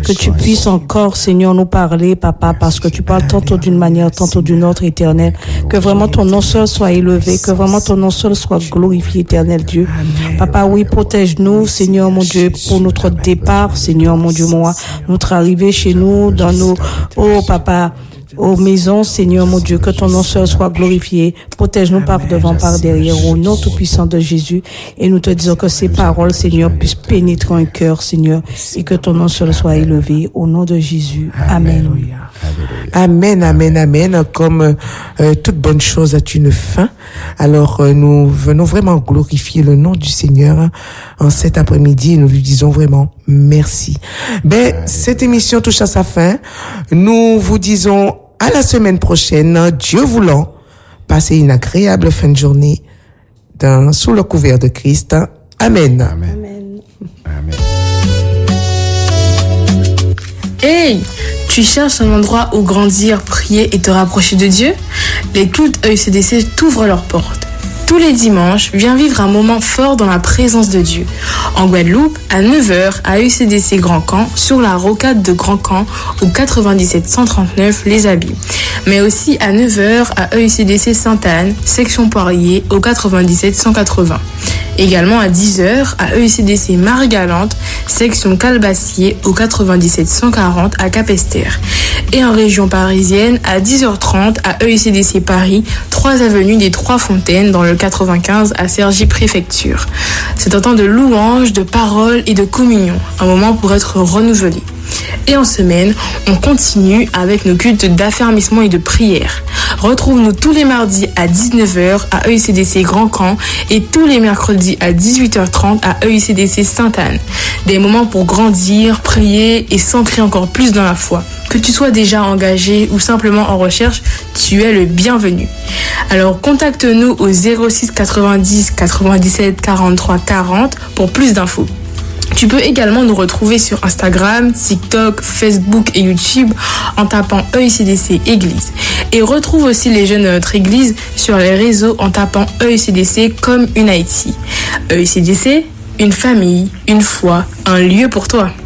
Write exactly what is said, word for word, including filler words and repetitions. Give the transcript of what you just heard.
que tu puisses encore, Seigneur, nous parler, Papa, parce que tu parles tantôt d'une manière, tantôt d'une autre, Éternel. Que vraiment ton nom seul soit élevé, que vraiment ton nom seul soit glorifié, Éternel Dieu. Papa, oui, protège-nous, Seigneur, mon Dieu, pour notre départ, Seigneur, mon Dieu, moi, notre arrivée chez nous, dans nos, oh, Papa, aux maisons, Seigneur, mon Dieu, que ton nom seul soit glorifié. Protège-nous par devant, par derrière, au nom tout-puissant de Jésus. Et nous te disons que ces paroles, Seigneur, puissent pénétrer un cœur, Seigneur, et que ton nom seul soit élevé. Au nom de Jésus. Amen. Amen, amen, amen. Comme euh, toute bonne chose a une fin, alors euh, nous venons vraiment glorifier le nom du Seigneur en cet après-midi et nous lui disons vraiment merci. Ben, cette émission touche à sa fin. Nous vous disons à la semaine prochaine, Dieu voulant. Passez une agréable fin de journée dans, sous le couvert de Christ. Amen. Amen. Amen. Hey! Tu cherches un endroit où grandir, prier et te rapprocher de Dieu? Les cultes E U C D C t'ouvrent leurs portes. Tous les dimanches, viens vivre un moment fort dans la présence de Dieu. En Guadeloupe, à neuf heures, à E U C D C Grand Camp, sur la rocade de Grand Camp, au quatre-vingt-dix-sept cent trente-neuf Les Habits. Mais aussi à neuf heures, à E U C D C Sainte-Anne, section Poirier, au quatre-vingt-dix-sept cent quatre-vingts. Également à dix heures, à E U C D C Marie-Galante, section Calbassier, au quatre-vingt-dix-sept cent quarante à Capesterre. Et en région parisienne, à dix heures trente, à E U C D C Paris, trois avenue des Trois Fontaines, dans le quatre-vingt-quinze à Cergy Préfecture. C'est un temps de louange, de parole et de communion, un moment pour être renouvelé. Et en semaine, on continue avec nos cultes d'affermissement et de prière. Retrouve-nous tous les mardis à dix-neuf heures à E U C D C Grand Camp et tous les mercredis à dix-huit heures trente à E U C D C Sainte-Anne. Des moments pour grandir, prier et s'ancrer encore plus dans la foi. Que tu sois déjà engagé ou simplement en recherche, tu es le bienvenu. Alors contacte-nous au zéro six quatre-vingt-dix quatre-vingt-dix-sept quarante-trois quarante pour plus d'infos. Tu peux également nous retrouver sur Instagram, TikTok, Facebook et YouTube en tapant E U C D C Église. Et retrouve aussi les jeunes de notre église sur les réseaux en tapant E U C D C comme Unity. E U C D C, une famille, une foi, un lieu pour toi.